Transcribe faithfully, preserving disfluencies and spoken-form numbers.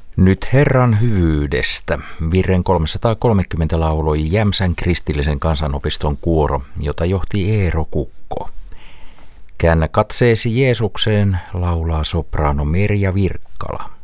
Nyt Herran hyvyydestä. Virren kolmesataakolmekymmentä lauloi Jämsän kristillisen kansanopiston kuoro, jota johti Eero Kukko. Käännä katseesi Jeesukseen, laulaa sopraano Merja Virkkala.